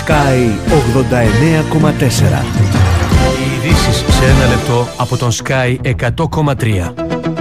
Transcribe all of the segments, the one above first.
Sky 89,4. Οι ειδήσεις σε ένα λεπτό από τον Sky 100,3.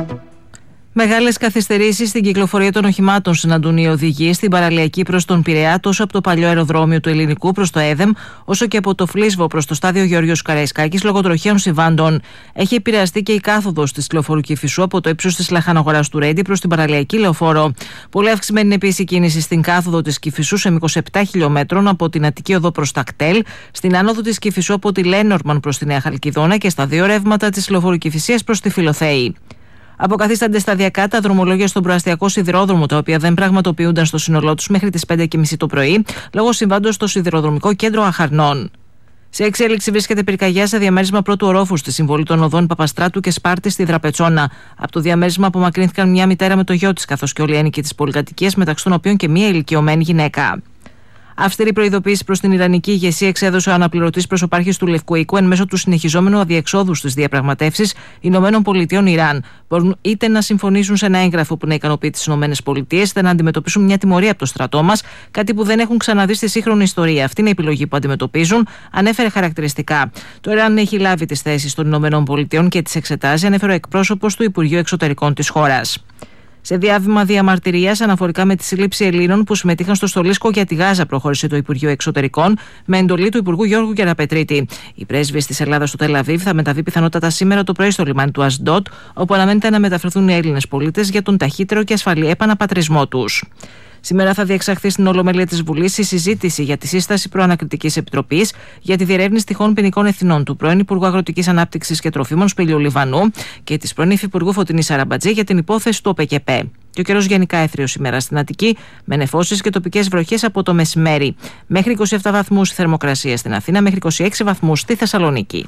Μεγάλες καθυστερήσεις στην κυκλοφορία των οχημάτων συναντούν οι οδηγοί στην παραλιακή προς τον Πειραιά, τόσο από το παλιό αεροδρόμιο του Ελληνικού προς το ΕΔΕΜ, όσο και από το Φλίσβο προς το στάδιο Γεώργιος Καραϊσκάκης λόγω τροχαίων συμβάντων. Έχει επηρεαστεί και η κάθοδος της λεωφόρου Κηφισού από το ύψος της λαχανογοράς του Ρέντι προς την παραλιακή λεωφόρο. Πολύ αυξημένη είναι επίσης η κίνηση στην κάθοδο της Κηφισού σε μήκος 7 χιλιόμετρων από την Αττική Οδό προς τα ΚΤΕΛ, στην άνοδο της Κηφισού από τη Λένορμαν προς τη Νέα Χαλκιδόνα και στα δύο ρεύματα της λεωφόρου Κηφισίας προς τη Φιλοθέη. Αποκαθίστανται σταδιακά τα δρομολόγια στον προαστιακό σιδηρόδρομο, τα οποία δεν πραγματοποιούνταν στο σύνολό τους μέχρι τις 5:30 το πρωί, λόγω συμβάντος στο σιδηροδρομικό κέντρο Αχαρνών. Σε εξέλιξη βρίσκεται πυρκαγιά σε διαμέρισμα πρώτου ορόφου στη συμβολή των οδών Παπαστράτου και Σπάρτη στη Δραπετσόνα. Από το διαμέρισμα απομακρύνθηκαν μια μητέρα με το γιο της, καθώς και όλοι οι ένοικοι της πολυκατοικίας, μεταξύ των οποίων και μια ηλικιωμένη γυναίκα. Αυστηρή προειδοποίηση προς την Ιρανική ηγεσία εξέδωσε ο αναπληρωτής προσωπάρχης του Λευκού Οίκου εν μέσω του συνεχιζόμενου αδιεξόδου στις διαπραγματεύσεις ΗΠΑ-Ιράν. Μπορούν είτε να συμφωνήσουν σε ένα έγγραφο που να ικανοποιεί τις ΗΠΑ, είτε να αντιμετωπίσουν μια τιμωρία από το στρατό μας, κάτι που δεν έχουν ξαναδεί στη σύγχρονη ιστορία. Αυτή είναι η επιλογή που αντιμετωπίζουν, ανέφερε χαρακτηριστικά. Το Ιράν έχει λάβει τις θέσεις των ΗΠΑ και τις εξετάζει, ανέφερε ο εκπρόσωπος του Υπουργείου Εξωτερικών της χώρας. Σε διάβημα διαμαρτυρίας αναφορικά με τη σύλληψη Ελλήνων που συμμετείχαν στο στολίσκο για τη Γάζα, προχώρησε το Υπουργείο Εξωτερικών με εντολή του Υπουργού Γιώργου Γεραπετρίτη. Η πρέσβης της Ελλάδας στο Τελ Αβίβ θα μεταβεί πιθανότατα σήμερα το πρωί στο λιμάνι του Ασντότ, όπου αναμένεται να μεταφερθούν οι Έλληνες πολίτες για τον ταχύτερο και ασφαλή επαναπατρισμό τους. Σήμερα θα διεξαχθεί στην Ολομέλεια της Βουλής η συζήτηση για τη σύσταση προανακριτικής επιτροπής για τη διερεύνηση τυχόν ποινικών ευθυνών του πρώην Υπουργού Αγροτικής Ανάπτυξης και Τροφίμων Σπηλιού Λιβανού και της πρώην Υφυπουργού Φωτεινής Σαραμπατζή για την υπόθεση του ΟΠΕΚΕΠΕ. Και ο καιρός γενικά έθριος σήμερα στην Αττική, με νεφώσεις και τοπικές βροχές από το μεσημέρι. Μέχρι 27 βαθμούς η θερμοκρασία στην Αθήνα, μέχρι 26 βαθμούς στη Θεσσαλονίκη.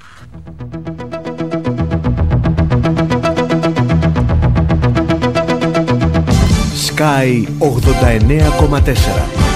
Sky 89,4.